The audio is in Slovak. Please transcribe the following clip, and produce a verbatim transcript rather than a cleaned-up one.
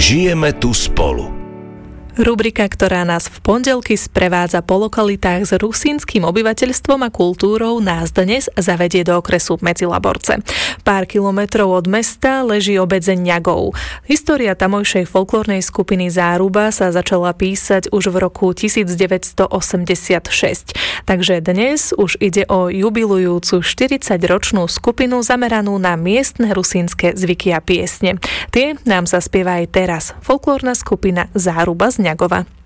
Žijeme tu spolu. Rubrika, ktorá nás v pondelky sprevádza po lokalitách s rusínskym obyvateľstvom a kultúrou, nás dnes zavedie do okresu Medzilaborce. Pár kilometrov od mesta leží obec Ňagov. História tamojšej folklórnej skupiny Záruba sa začala písať už v roku devätnásťstoosemdesiatšesť. Takže dnes už ide o jubilujúcu štyridsaťročnú skupinu zameranú na miestne rusínske zvyky a piesne. Tie nám zaspieva aj teraz folklórna skupina Záruba z Ňagova.